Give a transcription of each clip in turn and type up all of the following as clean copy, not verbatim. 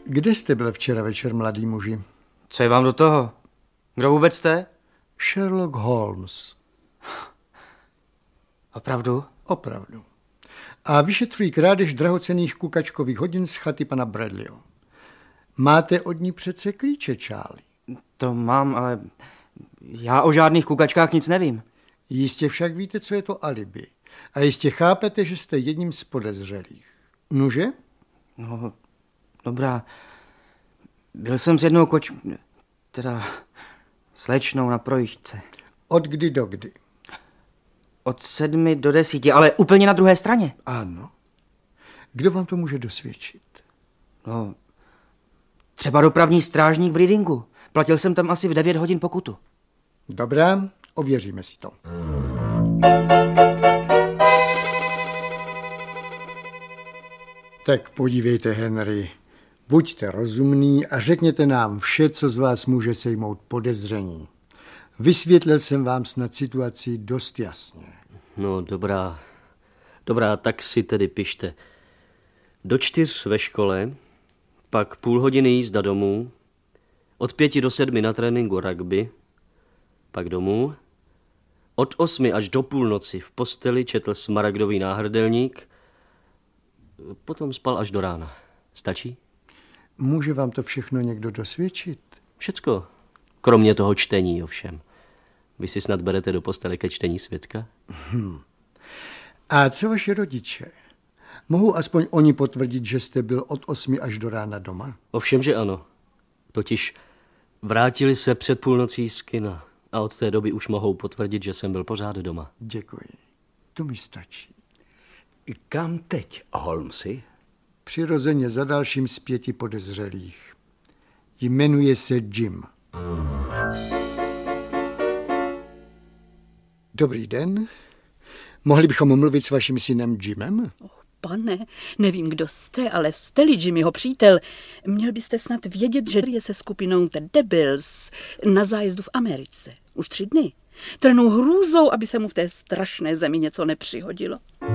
Kde jste byl včera večer, mladý muži? Co je vám do toho? Kdo vůbec jste? Sherlock Holmes. Opravdu? Opravdu. A vyšetřují krádež drahocenných kukačkových hodin z chaty pana Bradleyho. Máte od ní přece klíče, Charlie. To mám, ale já o žádných kukačkách nic nevím. Jistě však víte, co je to alibi. A jistě chápete, že jste jedním z podezřelých. Nuže? No, dobrá. Byl jsem s jednou slečnou na projížďce. Od kdy do kdy? Od 7 do 10, ale úplně na druhé straně. Ano. Kdo vám to může dosvědčit? No, třeba dopravní strážník v Readingu. Platil jsem tam asi v 9 hodin pokutu. Dobrá, ověříme si to. Tak podívejte, Henry. Buďte rozumný a řekněte nám vše, co z vás může sejmout podezření. Vysvětlil jsem vám snad situaci dost jasně. No, dobrá. Dobrá, tak si tedy pište. Do 4 ve škole, pak půl hodiny jízda domů, od 5 do 7 na tréninku rugby, pak domů, od 8 až do půlnoci v posteli četl Smaragdový náhrdelník, potom spal až do rána. Stačí? Může vám to všechno někdo dosvědčit? Všecko. Kromě toho čtení, ovšem. Vy si snad berete do postele ke čtení svědka? A co vaši rodiče? Mohou aspoň oni potvrdit, že jste byl od 8 až do rána doma? Ovšem, že ano. Totiž vrátili se před půlnocí z kina a od té doby už mohou potvrdit, že jsem byl pořád doma. Děkuji. To mi stačí. Kam teď, Holmesy? Přirozeně za dalším z 5 podezřelých. Jmenuje se Jim. Dobrý den. Mohli bychom mluvit s vaším synem Jimem? Pane, nevím, kdo jste, ale jste-li Jimmyho přítel, měl byste snad vědět, že je se skupinou The Devils na zájezdu v Americe. Už 3 dny. Trnou hrůzou, aby se mu v té strašné zemi něco nepřihodilo.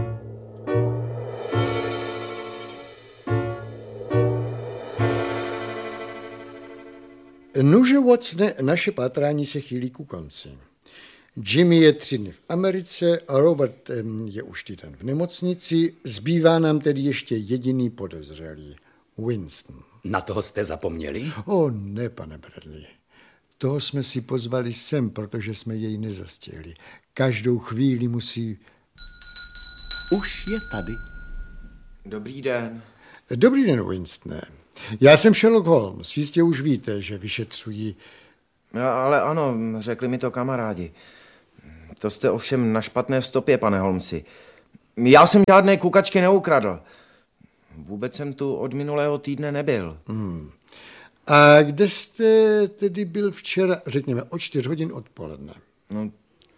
Nuže, Watsone, naše pátrání se chýlí ku konci. Jimmy je 3 dny v Americe a Robert je už týden v nemocnici. Zbývá nám tedy ještě jediný podezřelý. Winston. Na toho jste zapomněli? Ne, pane Bradley. Toho jsme si pozvali sem, protože jsme jej nezastihli. Každou chvíli musí... Už je tady. Dobrý den. Dobrý den, Winstone. Já jsem Sherlock Holmes. Jistě už víte, že vyšetřují... Ale ano, řekli mi to kamarádi. To jste ovšem na špatné stopě, pane Holmesi. Já jsem žádné kukačky neukradl. Vůbec jsem tu od minulého týdne nebyl. A kde jste tedy byl včera, řekněme, od 4 hodin odpoledne? No,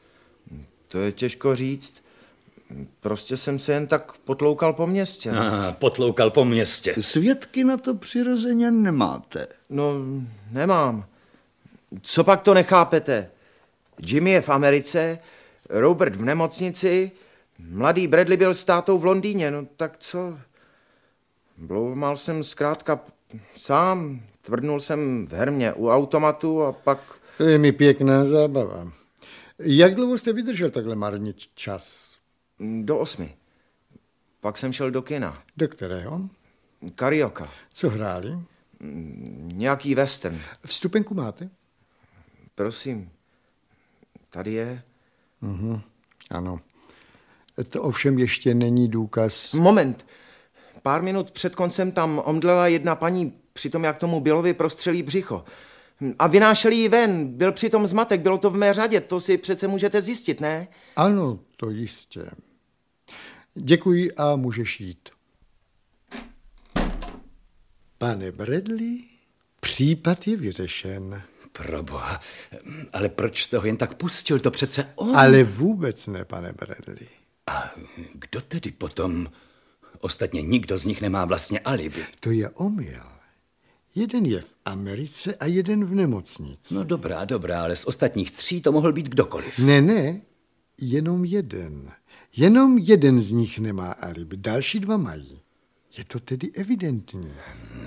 to je těžko říct. Prostě jsem se jen tak potloukal po městě. Potloukal po městě. Svědky na to přirozeně nemáte. No, nemám. Co pak to nechápete? Jimmy je v Americe, Robert v nemocnici, mladý Bradley byl s tátou v Londýně, no tak co? Bloumal jsem zkrátka sám, tvrdnul jsem v hermě u automatu a pak... To je mi pěkná zábava. Jak dlouho jste vydržel takhle marnit čas? Do 8. Pak jsem šel do kina. Do kterého? Carioca. Co hráli? Nějaký western. Vstupenku máte? Prosím, tady je. Ano. To ovšem ještě není důkaz. Moment. Pár minut před koncem tam omdlela jedna paní, přitom jak tomu Billovi prostřelí břicho. A vynášeli ji ven, byl přitom zmatek, bylo to v mé řadě, to si přece můžete zjistit, ne? Ano, to jistě. Děkuji a můžeš jít. Pane Bradley, případ je vyřešen. Proboha, ale proč jste ho jen tak pustil, to přece on. Ale vůbec ne, pane Bradley. A kdo tedy potom? Ostatně nikdo z nich nemá vlastně alibi. To je omyl. Jeden je v Americe a jeden v nemocnici. No dobrá, ale z ostatních 3 to mohl být kdokoliv. Ne, jenom jeden. Jenom jeden z nich nemá alibi, další 2 mají. Je to tedy evidentní.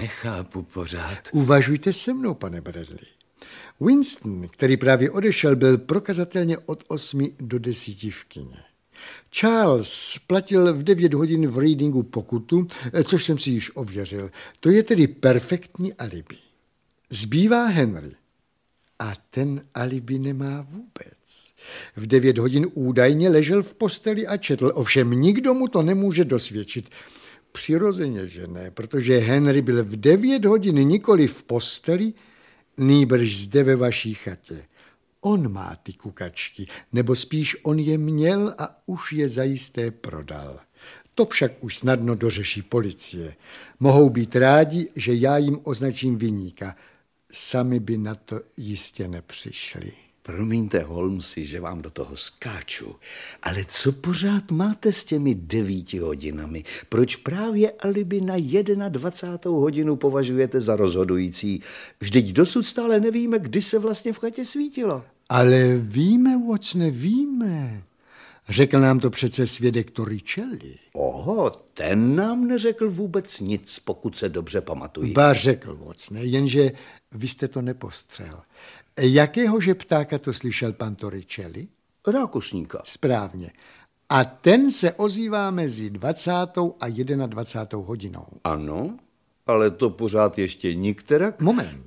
nechápu pořád. Uvažujte se mnou, pane Bradley. Winston, který právě odešel, byl prokazatelně od 8 do 10 v kině. Charles platil v 9 hodin v Readingu pokutu, což jsem si již ověřil. To je tedy perfektní alibi. Zbývá Henry. A ten alibi nemá vůbec. V 9 hodin údajně ležel v posteli a četl, ovšem nikdo mu to nemůže dosvědčit. Přirozeně, že ne, protože Henry byl v 9 hodin nikoli v posteli, nýbrž zde ve vaší chatě. On má ty kukačky, nebo spíš on je měl a už je zajisté prodal. To však už snadno dořeší policie. Mohou být rádi, že já jim označím viníka. Sami by na to jistě nepřišli. Promiňte, Holmesi, že vám do toho skáču, ale co pořád máte s těmi 9 hodinami? Proč právě alibi na 21. hodinu považujete za rozhodující? Vždyť dosud stále nevíme, kdy se vlastně v chatě svítilo. Ale víme, Watsone, víme. Řekl nám to přece svědek Torricelli. Oho, ten nám neřekl vůbec nic, pokud se dobře pamatuji. Ba řekl, Watsone, jenže vy jste to nepostřel. Jakéhože ptáka to slyšel pan Torricelli? Rákosníka. Správně. A ten se ozývá mezi 20. a 21. hodinou. Ano, ale to pořád ještě nikterak. Moment.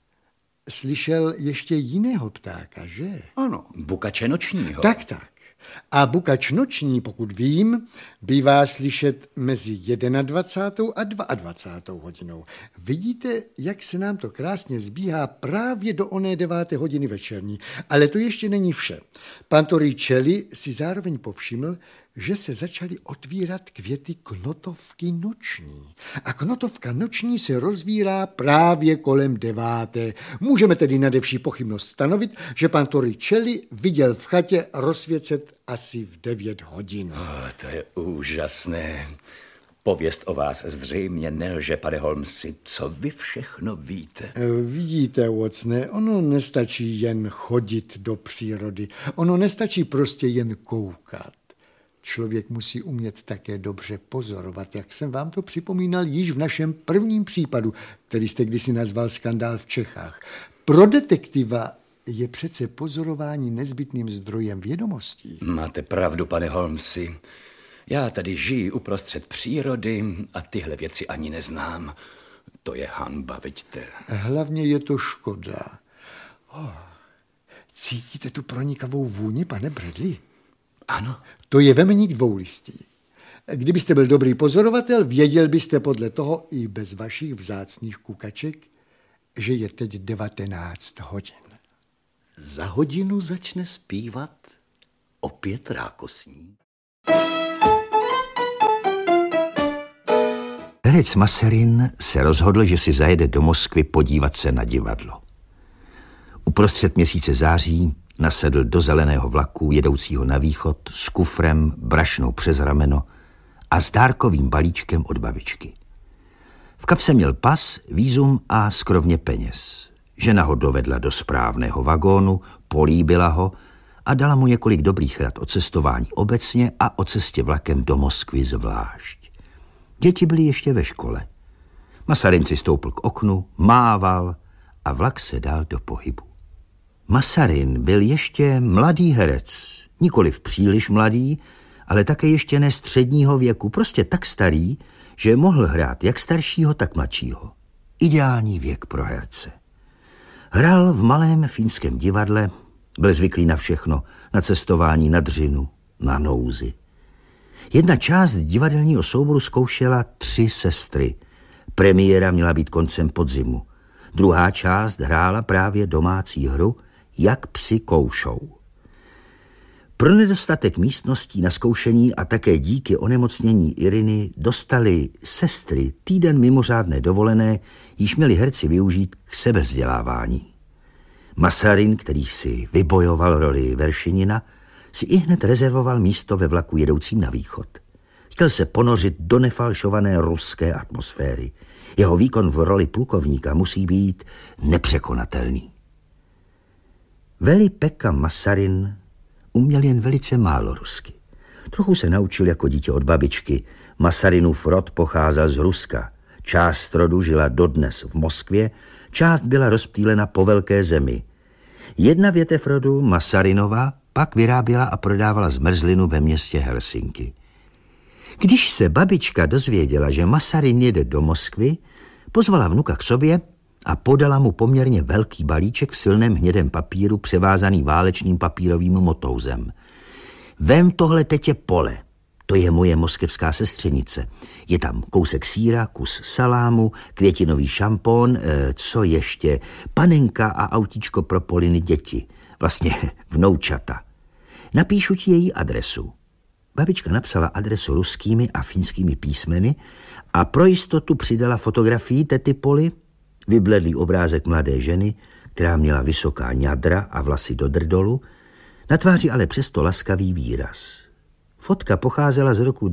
Slyšel ještě jiného ptáka, že? Ano. Bukače nočního. Tak. A bukač noční, pokud vím, bývá slyšet mezi 21. a 22. hodinou. Vidíte, jak se nám to krásně zbíhá právě do oné 9. hodiny večerní. Ale to ještě není vše. Pan Torricelli si zároveň povšiml, že se začaly otvírat květy knotovky noční. A knotovka noční se rozvírá právě kolem 9. Můžeme tedy nade vší pochybnost stanovit, že pan Torricelli viděl v chatě rozsvěcet asi v 9 hodin. To je úžasné. Pověst o vás zřejmě nelže, pane Holmesi. Co vy všechno víte? Vidíte, Watsone, ono nestačí jen chodit do přírody. Ono nestačí prostě jen koukat. Člověk musí umět také dobře pozorovat, jak jsem vám to připomínal již v našem prvním případu, který jste kdysi nazval skandál v Čechách. Pro detektiva je přece pozorování nezbytným zdrojem vědomostí. Máte pravdu, pane Holmesi. Já tady žiji uprostřed přírody a tyhle věci ani neznám. To je hanba, vidíte. Hlavně je to škoda. Cítíte tu pronikavou vůni, pane Bradley? Ano. To je vemeník dvoulistý. Kdybyste byl dobrý pozorovatel, věděl byste podle toho i bez vašich vzácných kukaček, že je teď 19 hodin. Za hodinu začne zpívat opět rákosník. Herec Masarin se rozhodl, že si zajede do Moskvy podívat se na divadlo. Uprostřed měsíce září nasedl do zeleného vlaku jedoucího na východ s kufrem, brašnou přes rameno a s dárkovým balíčkem od babičky. V kapse měl pas, vízum a skrovně peněz. Žena ho dovedla do správného vagónu, políbila ho a dala mu několik dobrých rad o cestování obecně a o cestě vlakem do Moskvy zvlášť. Děti byly ještě ve škole. Masarin si stoupl k oknu, mával a vlak se dal do pohybu. Masarin byl ještě mladý herec, nikoliv příliš mladý, ale také ještě ne středního věku, prostě tak starý, že mohl hrát jak staršího, tak mladšího. Ideální věk pro herce. Hrál v malém fínském divadle, byl zvyklý na všechno, na cestování, na dřinu, na nouzi. Jedna část divadelního souboru zkoušela 3 sestry. Premiéra měla být koncem podzimu. Druhá část hrála právě domácí hru Jak psi koušou. Pro nedostatek místností na zkoušení a také díky onemocnění Iriny dostali sestry týden mimořádné dovolené, již měli herci využít k sebevzdělávání. Masarin, který si vybojoval roli Veršinina, si ihned rezervoval místo ve vlaku jedoucím na východ. Chtěl se ponořit do nefalšované ruské atmosféry. Jeho výkon v roli plukovníka musí být nepřekonatelný. Veli-Pekka Masarin uměl jen velice málo rusky. Trochu se naučil jako dítě od babičky. Masarinův rod pocházel z Ruska. Část rodu žila dodnes v Moskvě, část byla rozptýlena po velké zemi. Jedna větev rodu, Masarinova, pak vyráběla a prodávala zmrzlinu ve městě Helsinki. Když se babička dozvěděla, že Masarin jede do Moskvy, pozvala vnuka k sobě a podala mu poměrně velký balíček v silném hnědém papíru převázaný válečným papírovým motouzem. Vem tohle, tetě Pole, to je moje moskevská sestřenice. Je tam kousek sýra, kus salámu, květinový šampon, co ještě, panenka a autíčko pro Poliny děti, vlastně vnoučata. Napíšu ti její adresu. Babička napsala adresu ruskými a finskými písmeny a pro jistotu přidala fotografii tety Poly, vybledlý obrázek mladé ženy, která měla vysoká ňadra a vlasy do drdolu, na tváři ale přesto laskavý výraz. Fotka pocházela z roku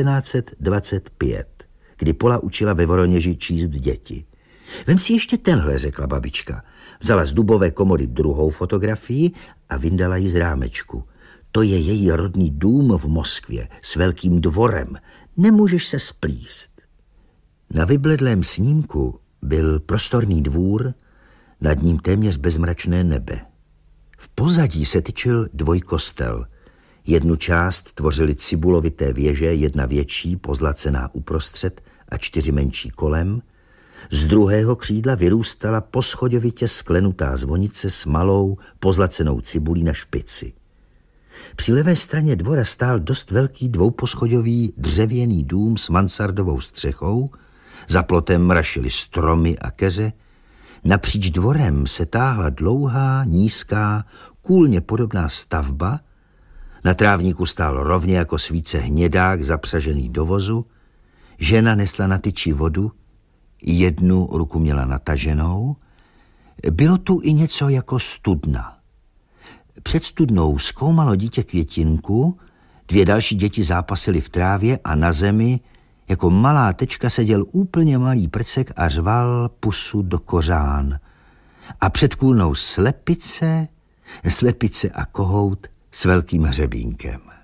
1925, kdy Pola učila ve Voroněži číst děti. Vem si ještě tenhle, řekla babička. Vzala z dubové komody druhou fotografii a vyndala ji z rámečku. To je její rodný dům v Moskvě s velkým dvorem. Nemůžeš se splíst. Na vybledlém snímku byl prostorný dvůr, nad ním téměř bezmračné nebe. V pozadí se tyčil dvojkostel. Jednu část tvořily cibulovité věže, jedna větší, pozlacená uprostřed a 4 menší kolem. Z druhého křídla vyrůstala poschodovitě sklenutá zvonice s malou, pozlacenou cibulí na špici. Při levé straně dvora stál dost velký dvouposchodový dřevěný dům s mansardovou střechou, za plotem mrašily stromy a keře. Napříč dvorem se táhla dlouhá, nízká, kůlně podobná stavba. Na trávníku stál rovně jako svíce hnědák zapřažený do vozu. Žena nesla na tyči vodu, jednu ruku měla nataženou. Bylo tu i něco jako studna. Před studnou zkoumalo dítě květinku, 2 další děti zápasily v trávě a na zemi jako malá tečka seděl úplně malý prcek a řval pusu do kořán. A před kůlnou slepice a kohout s velkým hřebínkem.